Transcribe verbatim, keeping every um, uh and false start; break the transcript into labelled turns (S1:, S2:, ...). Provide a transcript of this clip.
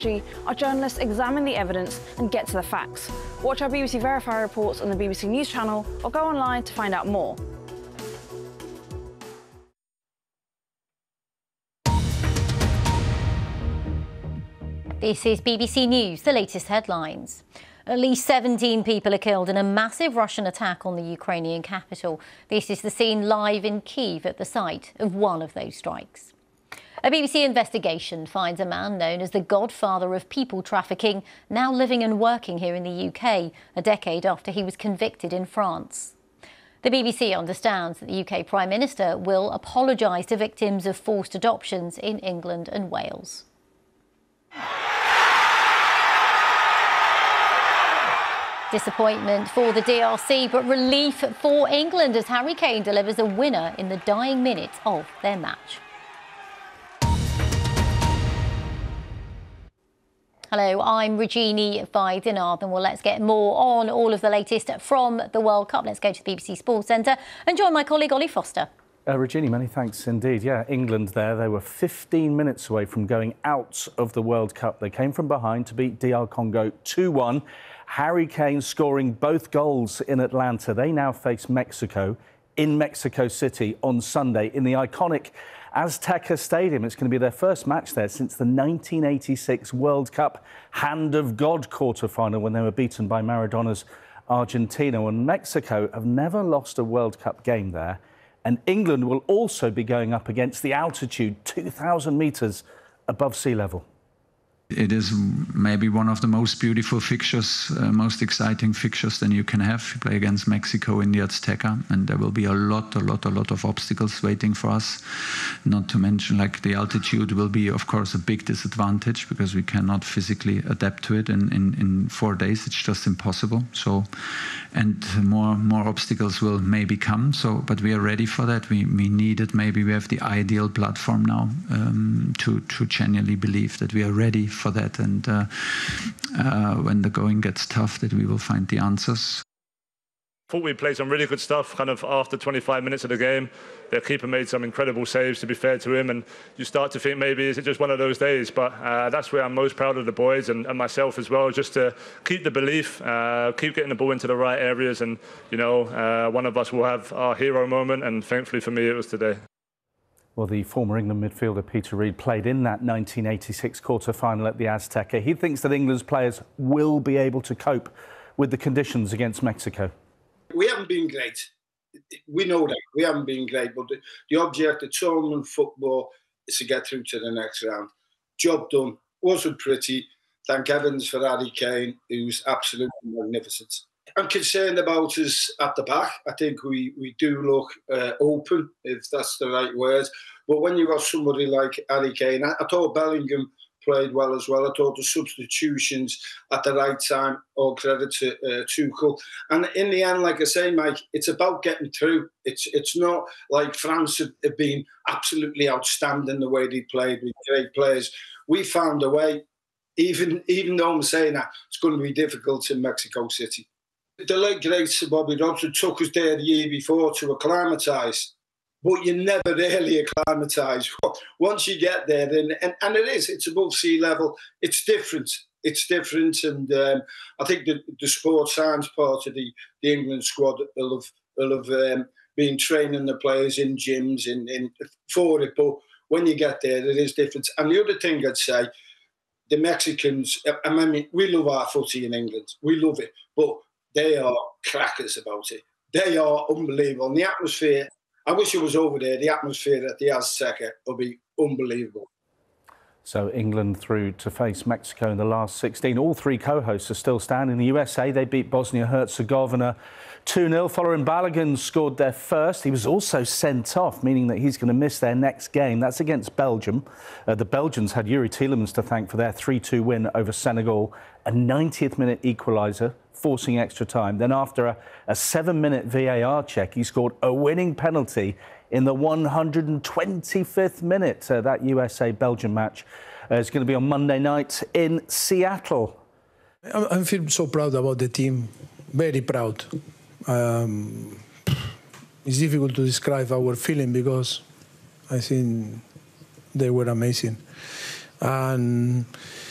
S1: Our journalists examine the evidence and get to the facts. Watch our B B C Verify reports on the B B C News channel or go online to find out more.
S2: This is B B C News, the latest headlines. At least seventeen people are killed in a massive Russian attack on the Ukrainian capital. This is the scene live in Kyiv at the site of one of those strikes. A B B C investigation finds a man known as the godfather of people trafficking now living and working here in the U K, a decade after he was convicted in France. The B B C understands that the U K Prime Minister will apologise to victims of forced adoptions in England and Wales. Disappointment for the D R C, but relief for England as Harry Kane delivers a winner in the dying minutes of their match. Hello, I'm Regini Vaidinarth, and well, let's get more on all of the latest from the World Cup. Let's go to the B B C Sports Centre and join my colleague Ollie Foster.
S3: Uh, Regini, many thanks indeed. Yeah, England there, they were fifteen minutes away from going out of the World Cup. They came from behind to beat D R Congo two one. Harry Kane scoring both goals in Atlanta. They now face Mexico in Mexico City on Sunday in the iconic Azteca Stadium. It's going to be their first match there since the nineteen eighty-six World Cup Hand of God quarter-final when they were beaten by Maradona's Argentina. And Mexico have never lost a World Cup game there. And England will also be going up against the altitude, two thousand metres above sea level.
S4: It is maybe one of the most beautiful fixtures, uh, most exciting fixtures that you can have. You play against Mexico in the Azteca, and there will be a lot, a lot, a lot of obstacles waiting for us. Not to mention, like, the altitude will be, of course, a big disadvantage because we cannot physically adapt to it in, in, in four days. It's just impossible. So, and more more obstacles will maybe come. So, but we are ready for that. We we need it. Maybe we have the ideal platform now um, to to genuinely believe that we are ready for that, and uh, uh, when the going gets tough, that we will find the answers.
S5: I thought we played some really good stuff kind of after twenty-five minutes of the game. Their keeper made some incredible saves, to be fair to him, and you start to think maybe is it just one of those days, but uh, that's where I'm most proud of the boys and, and myself as well, just to keep the belief, uh, keep getting the ball into the right areas, and you know, uh, one of us will have our hero moment, and thankfully for me it was today.
S3: Well, the former England midfielder Peter Reid played in that nineteen eighty-six quarter-final at the Azteca. He thinks that England's players will be able to cope with the conditions against Mexico.
S6: We haven't been great. We know that. We haven't been great, but the, the object of tournament football is to get through to the next round. Job done. Wasn't pretty. Thank heavens for Harry Kane, who's absolutely magnificent. I'm concerned about us at the back. I think we, we do look uh, open, if that's the right word. But when you've got somebody like Harry Kane, I, I thought Bellingham played well as well. I thought the substitutions at the right time, all credit to uh, Tuchel. And in the end, like I say, Mike, it's about getting through. It's it's not like France have, have been absolutely outstanding the way they played with great players. We found a way, even, even though I'm saying that, it's going to be difficult in Mexico City. The late great Sir Bobby Robson took us there the year before to acclimatise, but you never really acclimatise. Once you get there, then and, and it is, it's above sea level. It's different. It's different, and um, I think the, the sports science part of the, the England squad will have, will have um, been training the players in gyms in, in for it. But when you get there, it is different. And the other thing I'd say, the Mexicans. I mean, we love our footy in England. We love it, but they are crackers about it. They are unbelievable. And the atmosphere, I wish it was over there, the atmosphere at the Azteca will be unbelievable.
S3: So England through to face Mexico in the last sixteen. All three co-hosts are still standing. The U S A, they beat Bosnia-Herzegovina two nil. Following Balogun scored their first. He was also sent off, meaning that he's going to miss their next game. That's against Belgium. Uh, the Belgians had Yuri Tielemans to thank for their three two win over Senegal. A ninetieth minute equaliser, forcing extra time. Then after a, a seven minute V A R check, he scored a winning penalty in the one hundred twenty-fifth minute. Uh, that U S A-Belgium match uh, is going to be on Monday night in Seattle.
S7: I, I feel so proud about the team, very proud. Um, it's difficult to describe our feeling because I think they were amazing. And